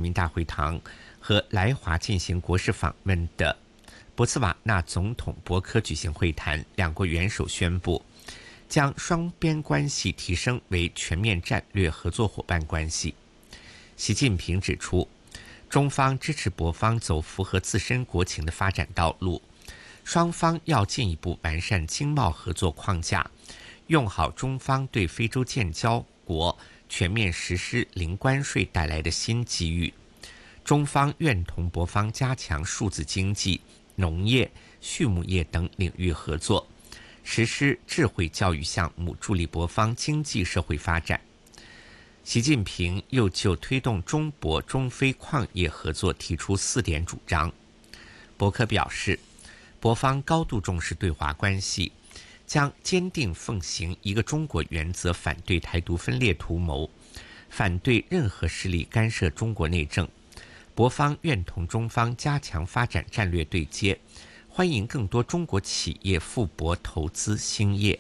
民大会堂和来华进行国事访问的博茨瓦纳总统博科举行会谈，两国元首宣布将双边关系提升为全面战略合作伙伴关系。习近平指出，中方支持博方走符合自身国情的发展道路，双方要进一步完善经贸合作框架，用好中方对非洲建交国全面实施零关税带来的新机遇。中方愿同博方加强数字经济、农业、畜牧业等领域合作，实施智慧教育项目，助力博方经济社会发展。习近平又就推动中博中非矿业合作提出4点主张。博科表示，博方高度重视对华关系，将坚定奉行一个中国原则，反对台独分裂图谋，反对任何势力干涉中国内政。博方愿同中方加强发展战略对接，欢迎更多中国企业赴博投资兴业。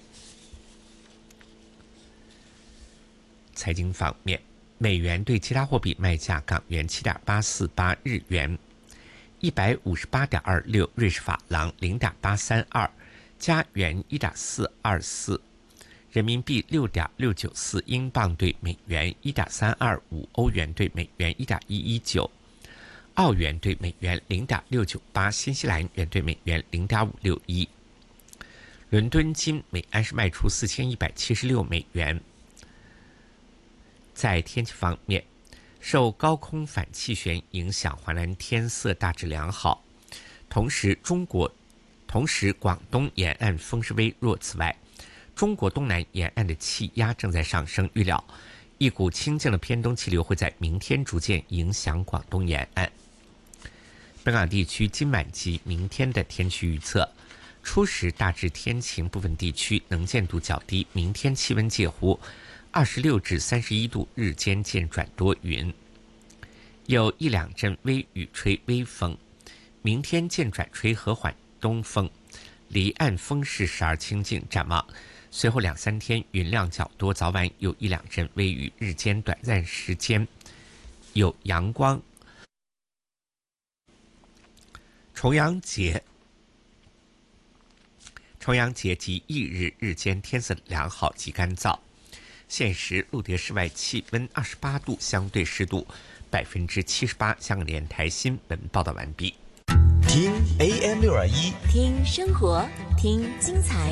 财经方面，美元对其他货币卖价：港元7.848，日元158.26，瑞士法郎0.832，加元1.424，人民币6.694，英镑对美元1.325，欧元对美元1.119，澳元对美元0.698，新西兰元对美元0.561。伦敦金每安士卖出4176美元。在天气方面，受高空反气旋影响，华南天色大致良好，同时广东沿岸风势微弱。此外，中国东南沿岸的气压正在上升，预料一股清劲的偏东气流会在明天逐渐影响广东沿岸。本港地区今晚及明天的天气预测：初时大致天晴，部分地区能见度较低，明天气温介乎26至31度，日间渐转多云，有1、2阵微雨，吹微风。明天渐转吹和缓东风，离岸风势时而清劲。展望随后2、3天云量较多，早晚有1、2阵微雨，日间短暂时间有阳光。重阳节及翌日日间天色良好及干燥。现时录得室外气温28度，相对湿度78%。香港电台新闻报道完毕。 听 AM621， 听生活，听精彩。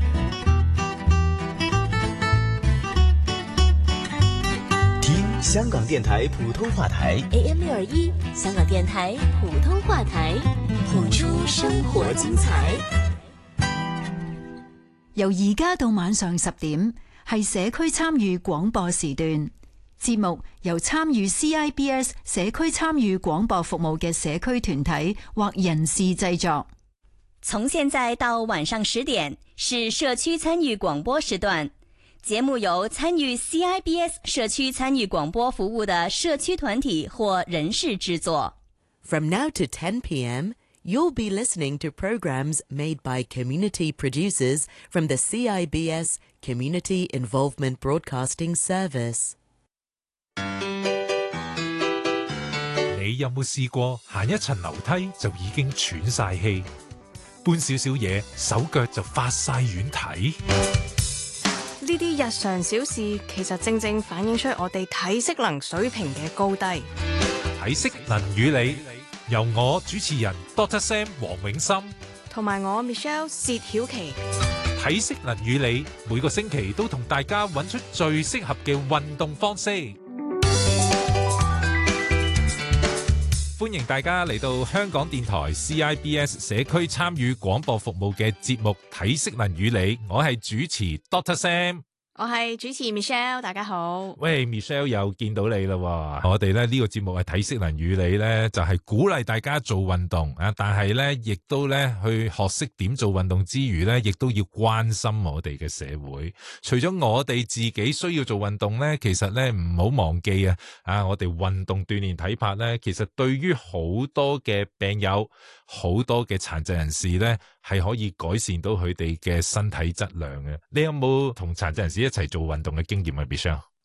听香港电台普通话台 AM621，香港電台普通話台，譜出生活精彩。 由而家到晚上10點，係社區參與廣播時段。節目由參與 CIBS 社區參與廣播服務嘅社區團體或人士製作。 從現在到晚上10點是社區參與廣播時段，節目由參與 CIBS 社區參與廣播服務的社區團體或人士製作。 From now to 10 p.m., you'll be listening to programs made by community producers from the CIBS Community Involvement Broadcasting Service。 你有冇試過行一層樓梯就已經喘晒氣，搬少少嘢手腳就發晒軟蹄？ 呢啲日常小事其實正正反映出我哋體適能水平嘅高低。 體適能與你，由我主持人 Dr. Sam 黃永森同埋我 Michelle 薛曉琪。 體適能與你，每個星期都同大家揾出最適合嘅運動方式。歡迎大家嚟到香港電台 CIBS 社區參與廣播服務嘅節目《體適能與你》，我係主持 Dr. Sam。 我係主持 Michelle， 大家好。 喂 Michelle 又見到你啦，我哋咧呢個節目係體適能與你咧，就係鼓勵大家做運動啊，但係咧亦都咧去學識點做運動之餘咧，亦都要關心我哋嘅社會。除咗我哋自己需要做運動咧，其實咧唔好忘記我哋運動鍛煉體魄咧，其實對於好多嘅病友、好多嘅殘疾人士咧，係可以改善到佢哋嘅身體質量嘅。你有冇同殘疾人士一齊做運動嘅經驗啊 Michelle？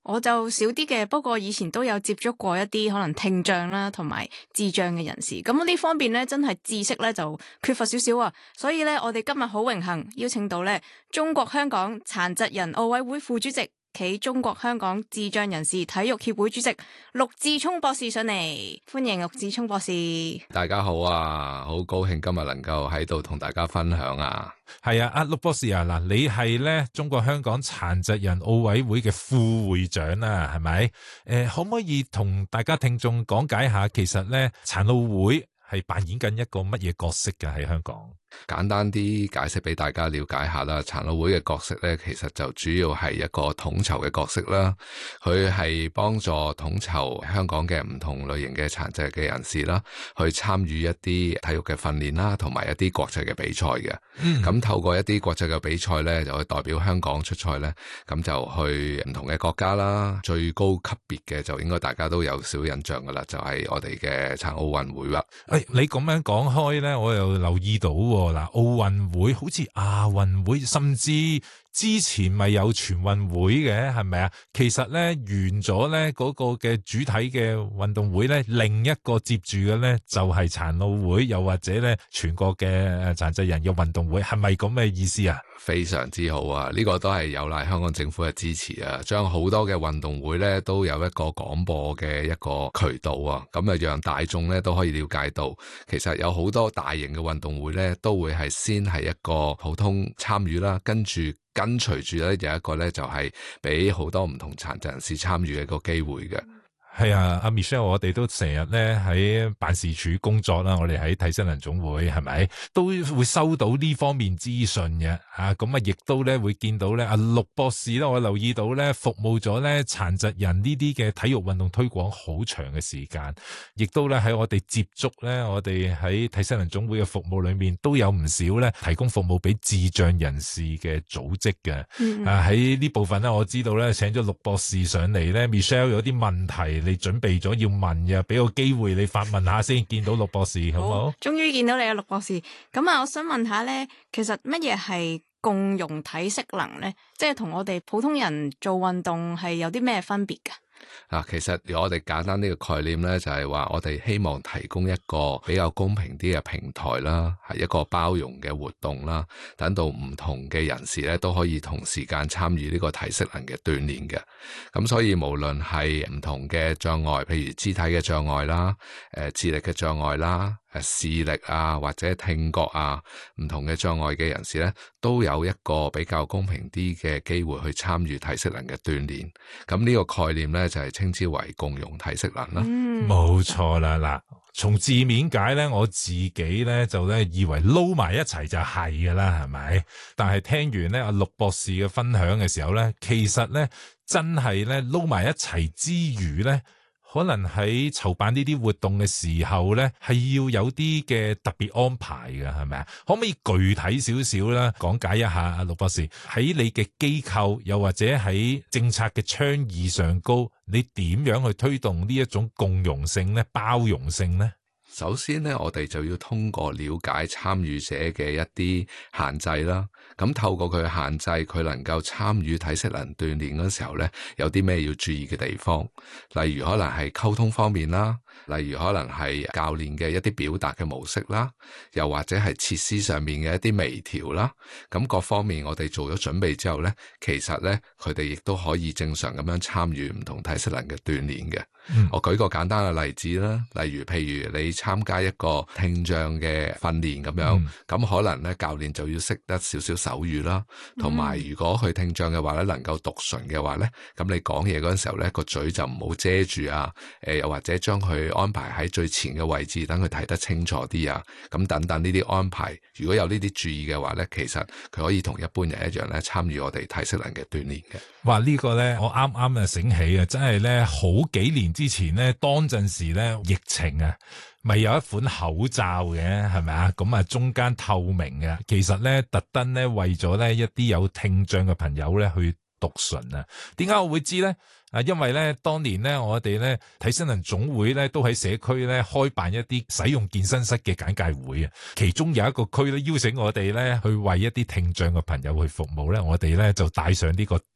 我就少啲嘅，不過以前都有接觸過一啲可能聽障啦，同埋智障嘅人士。咁呢方面咧，真係知識咧就缺乏少少啊。所以咧，我哋今日好榮幸邀請到咧中國香港殘疾人奧委會副主席暨中國香港智障人士體育協會主席陸志聰博士上嚟，歡迎陸志聰博士。 大家好啊，好高興今日能夠喺度同大家分享啊。 係啊，阿陸博士啊，嗱，你係咧中國香港殘疾人奧委會嘅副會長啊，係咪？可唔可以同大家聽眾講解下，其實咧殘奧會係扮演緊一個乜嘢角色嘅喺香港？ 簡單啲解釋俾大家了解下啦，殘奧會嘅角色咧，其實就主要係一個統籌嘅角色啦。佢係幫助統籌香港嘅唔同類型嘅殘疾嘅人士啦，去參與一啲體育嘅訓練啦，同埋一啲國際嘅比賽嘅。咁透過一啲國際嘅比賽咧，就去代表香港出賽咧，咁就去唔同嘅國家啦。最高級別嘅就應該大家都有少印象噶啦，就係我哋嘅殘奧運會啦。 你咁樣講開咧，我又留意到嗱，奧運會好似亞運會，甚至之前咪有全運會嘅，係咪啊？其實咧完咗咧嗰個嘅主體嘅運動會咧，另一個接住嘅咧就係殘奧會，又或者咧全國嘅殘疾人嘅運動會，係咪咁嘅意思啊？ 非常之好啊！呢個都係有賴香港政府嘅支持啊，將好多嘅運動會咧都有一個廣播嘅一個渠道啊，咁啊讓大眾咧都可以了解到，其實有好多大型嘅運動會咧都會係先係一個普通參與啦，跟隨住咧有一個咧就係俾好多唔同殘疾人士參與嘅一個機會嘅。 係啊，阿 Michelle，我哋都成日咧喺辦事處工作啦，我哋喺體適能總會係咪都會收到呢方面資訊嘅啊？咁啊，亦都咧會見到咧阿陸博士咧，我留意到咧服務咗咧殘疾人呢啲嘅體育運動推廣好長嘅時間，亦都咧喺我哋接觸咧，我哋喺體適能總會嘅服務裏面都有唔少咧提供服務俾智障人士嘅組織嘅。喺呢部分咧，我知道咧請咗陸博士上嚟咧 ，Michelle 有啲問題。你準備咗要問嘅，俾個機會你發問下先。見到陸博士，好唔好？ 終於見到你啊，陸博士。咁啊，我想問下咧，其實乜嘢係共融體適能咧？即係同我哋普通人做運動係有啲咩分別㗎？ 其實我哋簡單呢個概念咧，就係話我哋希望提供一個比較公平啲嘅平台啦，係一個包容嘅活動啦，等到唔同嘅人士咧都可以同時間參與呢個體適能嘅鍛煉嘅。咁所以無論係唔同嘅障礙，譬如肢體嘅障礙啦，智力嘅障礙啦，視力啊或者聽覺啊，唔同嘅障礙嘅人士咧，都有一個比較公平啲嘅機會去參與體適能嘅鍛煉。咁呢個概念咧就係稱之為共融體適能啦。 冇錯啦，嗱，從字面解咧，我自己咧就咧以為撈埋一齊就係噶啦，係咪？但係聽完咧阿陸博士嘅分享嘅時候咧，其實咧真係咧撈埋一齊之餘咧，可能喺籌辦呢啲活動嘅時候咧，係要有啲嘅特別安排嘅，係咪啊？可唔可以具體少少啦，講解一下阿陸博士喺你嘅機構，又或者喺政策嘅倡議上高，你點樣去推動呢一種共融性咧、包容性咧？ 首先咧，我哋就要通過了解參與者嘅一啲限制啦。咁透過佢嘅限制，佢能夠參與體適能鍛煉嗰時候咧，有啲咩要注意嘅地方？例如可能係溝通方面啦，例如可能係教練嘅一啲表達嘅模式啦，又或者係設施上面嘅一啲微調啦。咁各方面我哋做咗準備之後咧，其實咧佢哋亦都可以正常咁樣參與唔同體適能嘅鍛煉嘅。我舉個簡單嘅例子啦，例如譬如你參加一個聽障嘅訓練咁樣，咁可能咧教練就要識得少少手語啦，同埋如果佢聽障嘅話咧，能夠讀唇嘅話咧，咁你講嘢嗰陣時候咧，個嘴就唔好遮住啊，又或者將佢安排喺最前嘅位置，等佢睇得清楚啲啊，咁等等呢啲安排，如果有呢啲注意嘅話咧，其實佢可以同一般人一樣咧參與我哋體適能嘅鍛煉嘅。 哇！呢個咧我啱啱啊醒起啊，真係咧好幾年之前咧，當陣時咧疫情啊，咪有一款口罩嘅，係咪啊？咁啊中間透明嘅，其實咧特登咧為咗咧一啲有聽障嘅朋友咧去讀唇啊。點解我會知咧？因為咧當年咧我哋咧體適能總會咧都喺社區咧開辦一啲使用健身室嘅簡介會啊，其中有一個區咧邀請我哋咧去為一啲聽障嘅朋友去服務咧，我哋咧就帶上呢個特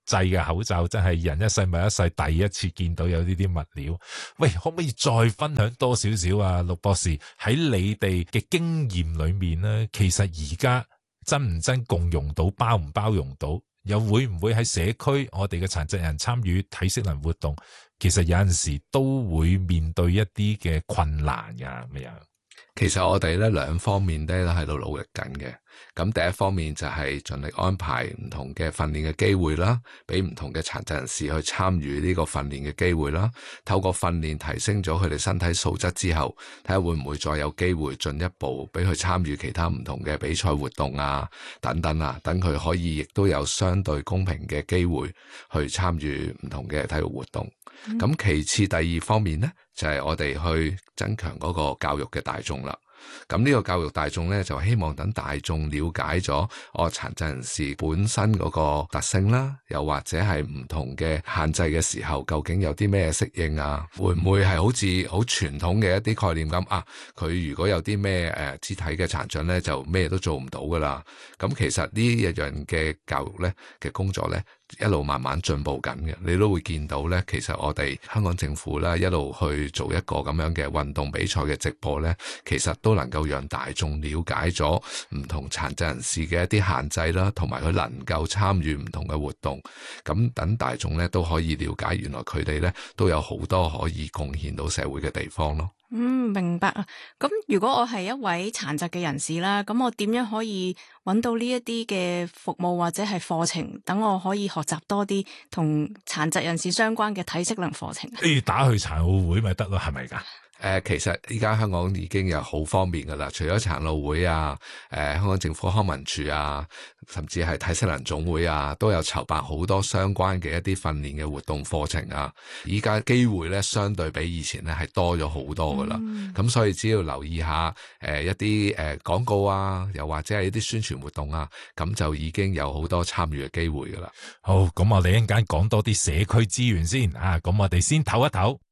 製嘅口罩，真係人一世物一世，第一次見到有呢啲物料。喂，可唔可以再分享多少少啊，陸博士，喺你哋嘅經驗裏面呢，其實而家真唔真共融到，包唔包容到，又會唔會喺社區我哋嘅殘疾人參與體適能活動，其實有陣時都會面對一啲嘅困難㗎咁樣。 其實我哋咧兩方面咧都喺度努力緊嘅。咁第一方面就係盡力安排唔同嘅訓練嘅機會啦，俾唔同嘅殘疾人士去參與呢個訓練嘅機會啦。透過訓練提升咗佢哋身體素質之後，睇下會唔會再有機會進一步俾佢參與其他唔同嘅比賽活動啊，等等啊，等佢可以亦都有相對公平嘅機會去參與唔同嘅體育活動。咁其次第二方面呢，就係我哋去增強嗰個教育嘅大眾啦。咁呢個教育大眾呢，就希望等大眾了解咗殘疾人士本身嗰個特性啦，又或者係唔同嘅限制嘅時候，究竟有啲咩適應啊？會唔會係好似好傳統嘅一啲概念咁啊？佢如果有啲咩肢體嘅殘障呢，就咩都做唔到噶啦。咁其實呢一樣嘅教育呢嘅工作呢，一路慢慢進步緊嘅，你都會見到呢，其實我哋香港政府啦，一路去做一個咁樣嘅運動比賽嘅直播呢，其實都能夠讓大眾了解咗唔同殘疾人士嘅一啲限制啦，同埋佢能夠參與唔同嘅活動，咁等大眾呢都可以了解原來佢哋呢都有好多可以貢獻到社會嘅地方咯。 明白啊。咁如果我係一位殘疾嘅人士啦，咁我點樣可以揾到呢一啲嘅服務或者係課程，等我可以學習多啲同殘疾人士相關嘅體適能課程？ 打去殘奧會咪得咯，係咪㗎？ 其實依家香港已經有好方便噶啦，除咗殘奧會啊，香港政府康文署啊，甚至係體適能總會啊，都有籌辦好多相關嘅一啲訓練嘅活動課程啊。依家機會咧，相對比以前咧係多咗好多噶啦。咁所以只要留意下一啲廣告啊，又或者係一啲宣傳活動啊，咁就已經有好多參與嘅機會噶啦。 好，咁我哋一陣間講多啲社區資源先啊。咁我哋先唞一唞。